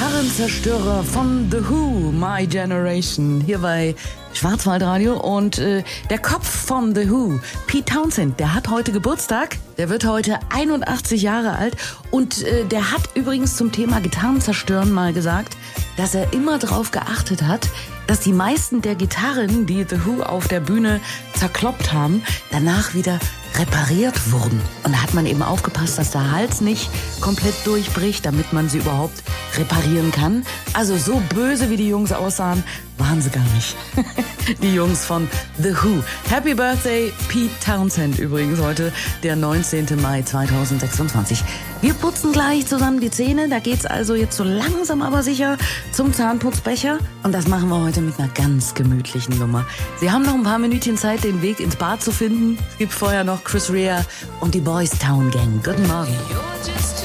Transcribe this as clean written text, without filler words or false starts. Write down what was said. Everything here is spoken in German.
Gitarrenzerstörer von The Who, My Generation, hier bei Schwarzwaldradio. Und der Kopf von The Who, Pete Townshend, der hat heute Geburtstag. Der wird heute 81 Jahre alt. Und der hat übrigens zum Thema Gitarren zerstören mal gesagt, dass er immer darauf geachtet hat, dass die meisten der Gitarren, die The Who auf der Bühne zerkloppt haben, danach wieder repariert wurden. Und da hat man eben aufgepasst, dass der Hals nicht komplett durchbricht, damit man sie überhaupt reparieren kann. Also so böse, wie die Jungs aussahen, waren sie gar nicht. Die Jungs von The Who. Happy Birthday, Pete Townshend übrigens heute, der 19. Mai 2026. Wir putzen gleich zusammen die Zähne. Da geht's also jetzt so langsam aber sicher zum Zahnputzbecher. Und das machen wir heute mit einer ganz gemütlichen Nummer. Sie haben noch ein paar Minütchen Zeit, den Weg ins Bad zu finden. Es gibt vorher noch Chris Rea und die Boys Town Gang. Guten Morgen.